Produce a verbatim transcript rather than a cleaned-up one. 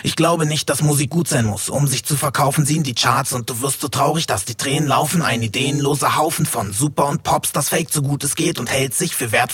Ich glaube nicht, dass Musik gut sein muss, um sich zu verkaufen, sie in die Charts und du wirst so traurig, dass die Tränen laufen. Ein ideenloser Haufen von Super und Pops, das fake so gut es geht und hält sich für wertvoll.